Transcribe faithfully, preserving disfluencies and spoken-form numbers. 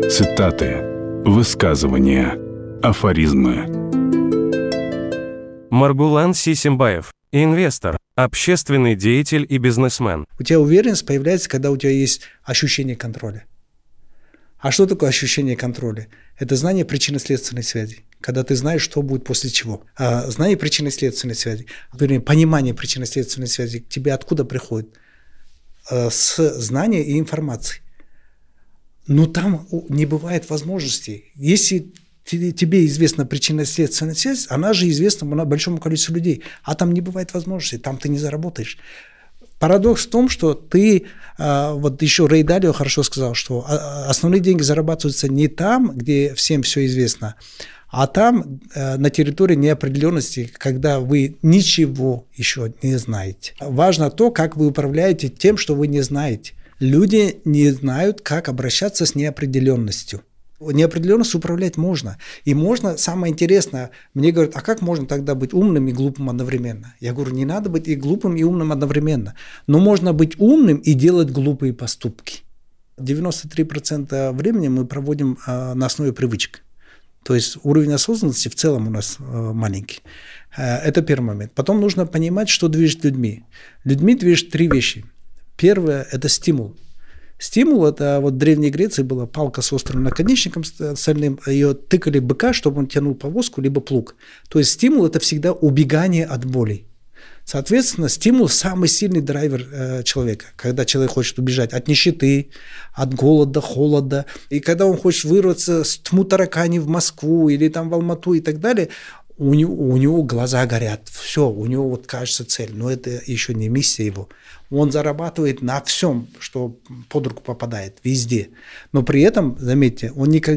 Цитаты, высказывания, афоризмы. Маргулан Сисимбаев. Инвестор, общественный деятель и бизнесмен. У тебя уверенность появляется, когда у тебя есть ощущение контроля. А что такое ощущение контроля? Это знание причинно-следственной связи. Когда ты знаешь, что будет после чего. А знание причинно-следственной связи, вернее, понимание причинно-следственной связи к тебе откуда приходит? С знания и информации. Но там не бывает возможностей. Если тебе известна причинно-следственная связь, она же известна большому количеству людей. А там не бывает возможностей, там ты не заработаешь. Парадокс в том, что ты, вот еще Рэй Далио хорошо сказал, что основные деньги зарабатываются не там, где всем все известно, а там, на территории неопределенности, когда вы ничего еще не знаете. Важно то, как вы управляете тем, что вы не знаете. Люди не знают, как обращаться с неопределенностью. Неопределенность управлять можно. И можно, самое интересное, мне говорят, а как можно тогда быть умным и глупым одновременно? Я говорю, не надо быть и глупым, и умным одновременно. Но можно быть умным и делать глупые поступки. девяносто три процента времени мы проводим на основе привычек. То есть уровень осознанности в целом у нас маленький. Это первый момент. Потом нужно понимать, что движет людьми. Людьми движет три вещи. Первое – это стимул. Стимул – это вот в Древней Греции была палка с острым наконечником стальным, ее тыкали быка, чтобы он тянул повозку, либо плуг. То есть стимул – это всегда убегание от боли. Соответственно, стимул – самый сильный драйвер э, человека. Когда человек хочет убежать от нищеты, от голода, холода. И когда он хочет вырваться с тьму таракани в Москву или там в Алмату и так далее, у него, у него глаза горят. Все, у него вот кажется цель. Но это еще не миссия его. Он зарабатывает на всем, что под руку попадает, везде. Но при этом, заметьте, он никогда